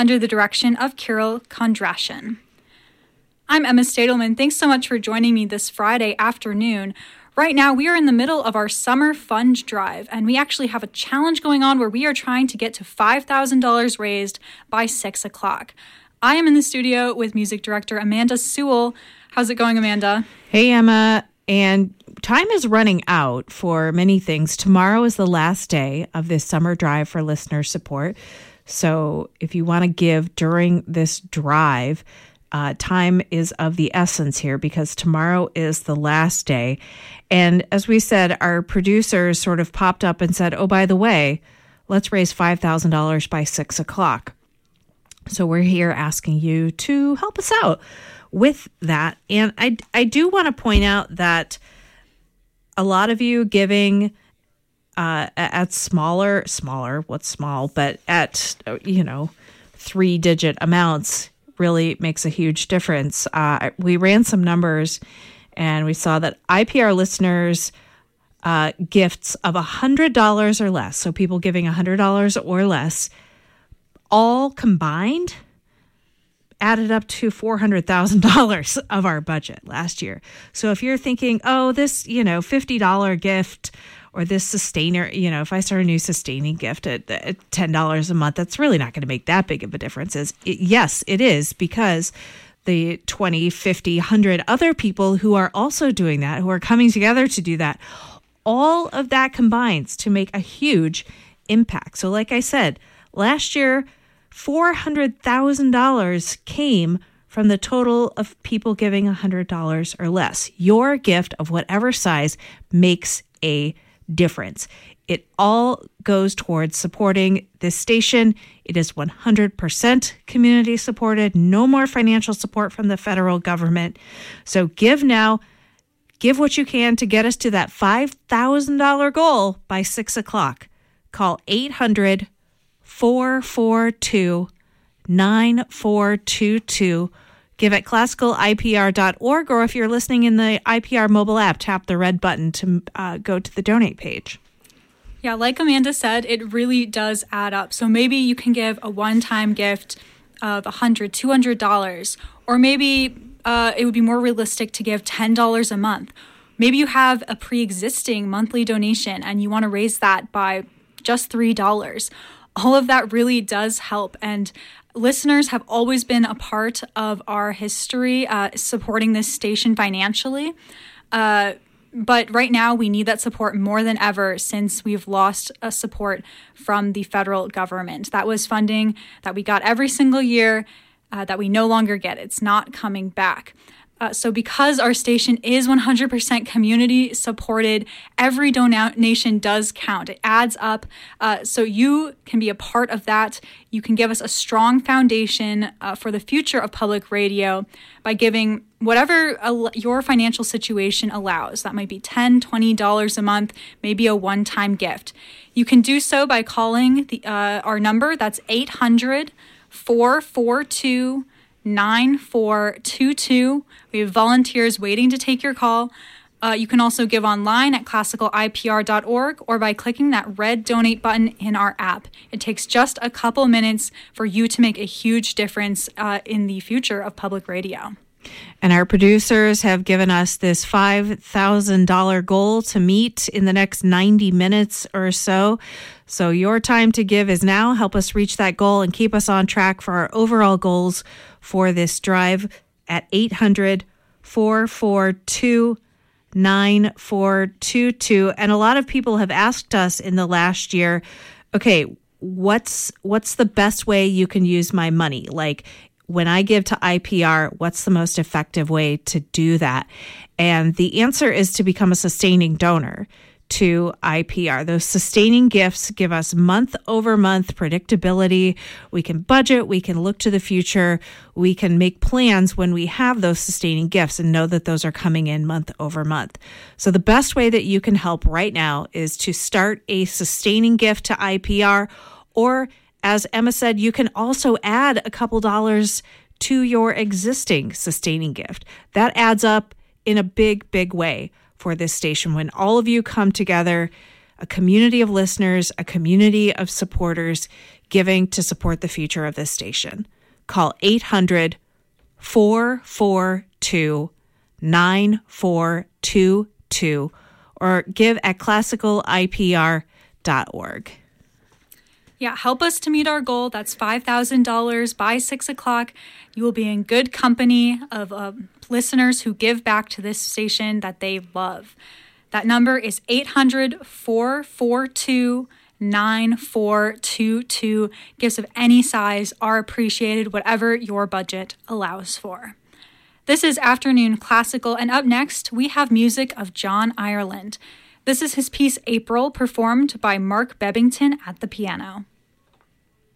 under the direction of Kirill Kondrashin. I'm Emma Stadelman. Thanks so much for joining me this Friday afternoon. Right now, we are in the middle of our summer fund drive, and we actually have a challenge going on where we are trying to get to $5,000 raised by 6 o'clock. I am in the studio with music director Amanda Sewell. How's it going, Amanda? Hey, Emma. And time is running out for many things. Tomorrow is the last day of this summer drive for listener support. So if you want to give during this drive, time is of the essence here because tomorrow is the last day. And as we said, our producers sort of popped up and said, oh, by the way, let's raise $5,000 by 6 o'clock. So we're here asking you to help us out with that. And I do want to point out that a lot of you giving at smaller, what's small, but at, 3-digit amounts really makes a huge difference. We ran some numbers and we saw that IPR listeners gifts of $100 or less, so people giving $100 or less, all combined added up to $400,000 of our budget last year. So if you're thinking, oh, this, $50 gift or this sustainer, if I start a new sustaining gift at $10 a month, that's really not going to make that big of a difference. Yes, it is, because the 20, 50, 100 other people who are also doing that, who are coming together to do that, all of that combines to make a huge impact. So like I said, last year, $400,000 came from the total of people giving $100 or less. Your gift of whatever size makes a difference. It all goes towards supporting this station. It is 100% community supported. No more financial support from the federal government. So give now. Give what you can to get us to that $5,000 goal by 6 o'clock. Call 800-442-9422. Give at classicalipr.org, or if you're listening in the IPR mobile app, tap the red button to go to the donate page. Yeah, like Amanda said, it really does add up. So maybe you can give a one-time gift of $100, $200, or maybe it would be more realistic to give $10 a month. Maybe you have a pre-existing monthly donation and you want to raise that by just $3. All of that really does help. And listeners have always been a part of our history supporting this station financially. But right now, we need that support more than ever since we've lost support from the federal government. That was funding that we got every single year that we no longer get. It's not coming back. So because our station is 100% community supported, every donation does count. It adds up. So you can be a part of that. You can give us a strong foundation for the future of public radio by giving whatever your financial situation allows. That might be $10, $20 a month, maybe a one-time gift. You can do so by calling our number. That's 800-442-9422. We have volunteers waiting to take your call. You can also give online at classicalipr.org or by clicking that red donate button in our app. It takes just a couple minutes for you to make a huge difference in the future of public radio. And our producers have given us this $5,000 goal to meet in the next 90 minutes or so. So your time to give is now. Help us reach that goal and keep us on track for our overall goals for this drive at 800-442-9422. And a lot of people have asked us in the last year, okay, what's the best way you can use my money? Like, when I give to IPR, what's the most effective way to do that? And the answer is to become a sustaining donor to IPR. Those sustaining gifts give us month-over-month predictability. We can budget, we can look to the future, we can make plans when we have those sustaining gifts and know that those are coming in month-over-month. So the best way that you can help right now is to start a sustaining gift to IPR, or as Emma said, you can also add a couple dollars to your existing sustaining gift. That adds up in a big, big way for this station. When all of you come together, a community of listeners, a community of supporters giving to support the future of this station. Call 800-442-9422 or give at classicalipr.org. Yeah, help us to meet our goal. That's $5,000 by 6 o'clock. You will be in good company of listeners who give back to this station that they love. That number is 800-442-9422. Gifts of any size are appreciated, whatever your budget allows for. This is Afternoon Classical, and up next, we have music of John Ireland. This is his piece April, performed by Mark Bebbington at the piano.